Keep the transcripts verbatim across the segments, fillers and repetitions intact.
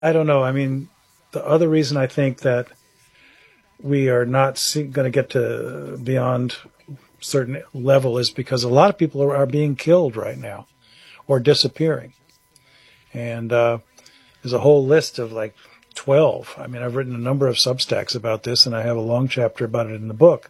I don't know. I mean, the other reason I think that we are not going to get to beyond certain level is because a lot of people are, are being killed right now or disappearing. And uh, there's a whole list of like twelve. I mean, I've written a number of Substacks about this, and I have a long chapter about it in the book.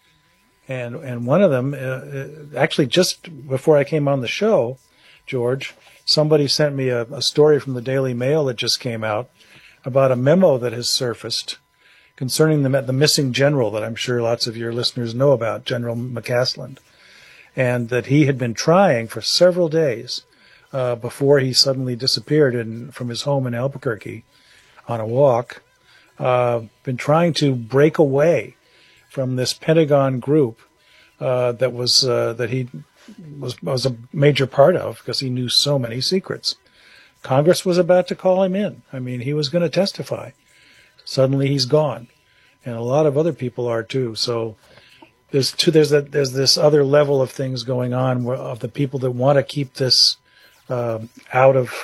And and one of them, uh, actually just before I came on the show, George, somebody sent me a, a story from the Daily Mail that just came out about a memo that has surfaced concerning the, the missing general that I'm sure lots of your listeners know about, General McCaslin, and that he had been trying for several days uh, before he suddenly disappeared in, from his home in Albuquerque on a walk, uh, been trying to break away from this Pentagon group uh, that was uh, that he was was a major part of because he knew so many secrets. Congress was about to call him in. I mean, he was going to testify. Suddenly he's gone, and a lot of other people are too. So there's two, there's that there's this other level of things going on where, of the people that want to keep this um, out of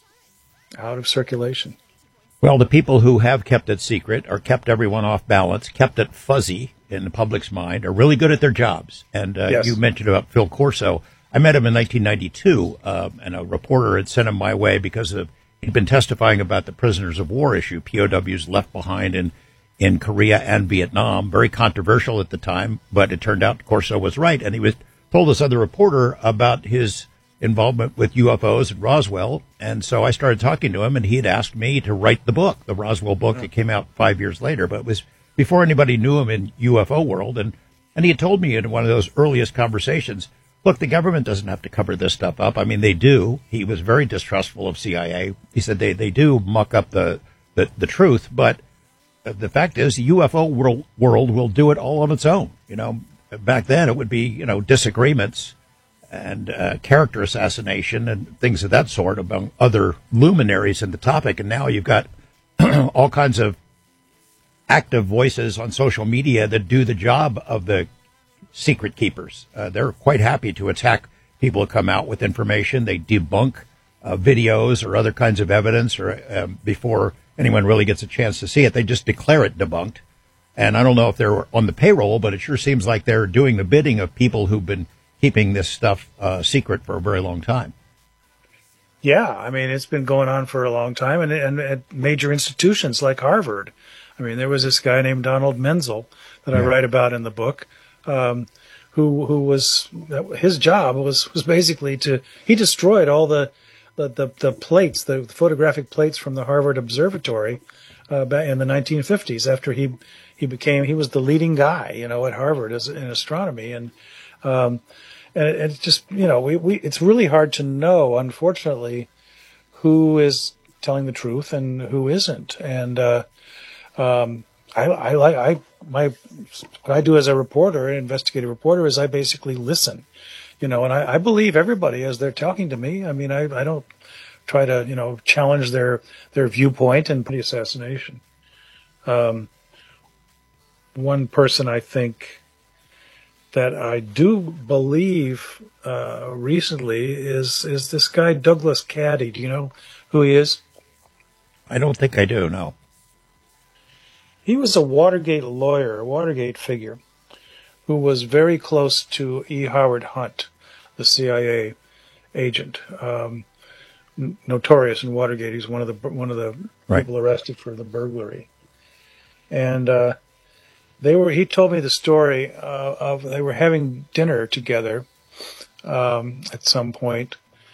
out of circulation. Well, the people who have kept it secret or kept everyone off balance, kept it fuzzy in the public's mind, are really good at their jobs. And uh, Yes. You mentioned about Phil Corso. I met him in nineteen ninety-two, uh, and a reporter had sent him my way because of he'd been testifying about the prisoners of war issue, P O Ws left behind in, in Korea and Vietnam. Very controversial at the time, but it turned out Corso was right. And he was told this other reporter about his involvement with U F Os at Roswell. And so I started talking to him, and he had asked me to write the book, the Roswell book that came out five years later. But it was before anybody knew him in U F O world. And, and he had told me in one of those earliest conversations, look, the government doesn't have to cover this stuff up. I mean, they do. He was very distrustful of C I A. He said they, they do muck up the, the, the truth. But the fact is, the U F O world, world will do it all on its own. You know, back then it would be, you know, disagreements and uh, character assassination and things of that sort among other luminaries in the topic. And now you've got all kinds of active voices on social media that do the job of the secret keepers. Uh, they're quite happy to attack people who come out with information. They debunk uh, videos or other kinds of evidence or um, before anyone really gets a chance to see it. They just declare it debunked. And I don't know if they're on the payroll, but it sure seems like they're doing the bidding of people who've been keeping this stuff uh, secret for a very long time. Yeah, I mean, it's been going on for a long time, and, and at major institutions like Harvard. I mean, there was this guy named Donald Menzel that I Yeah. write about in the book, um, who who was his job was was basically to he destroyed all the the the, the plates, the photographic plates from the Harvard Observatory uh, back in the nineteen fifties. After he he became he was the leading guy, you know, at Harvard as in astronomy, and um, and it, it's just you know we, we it's really hard to know, unfortunately, who is telling the truth and who isn't, and uh, um, I I like I my what I do as a reporter, an investigative reporter, is I basically listen, you know, and I, I believe everybody as they're talking to me. I mean, I, I don't try to you know challenge their their viewpoint and the assassination. Um, one person I think that I do believe uh, recently is is this guy Douglas Caddy. Do you know who he is? I don't think I do, no. He was a Watergate lawyer, a Watergate figure, who was very close to E. Howard Hunt, the C I A agent, um, n- notorious in Watergate. He's one of the one of the Right. people arrested for the burglary, and uh, they were. He told me the story uh, of they were having dinner together um, at some point.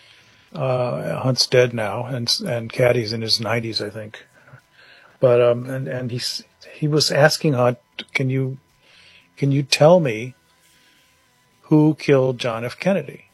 Uh, Hunt's dead now, and and Caddy's in his nineties, I think. But um, and and he's he was asking Hunt, can you can you tell me who killed John F. Kennedy?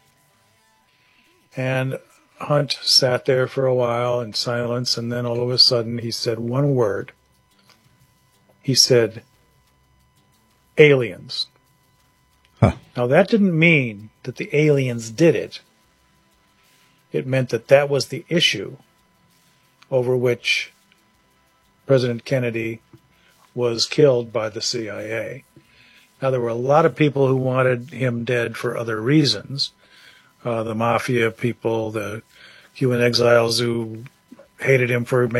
And Hunt sat there for a while in silence, and then all of a sudden he said one word. He said, aliens. Huh. Now that didn't mean that the aliens did it. It meant that that was the issue over which President Kennedy was killed by the C I A. Now, there were a lot of people who wanted him dead for other reasons. Uh, the mafia people, the Cuban exiles who hated him for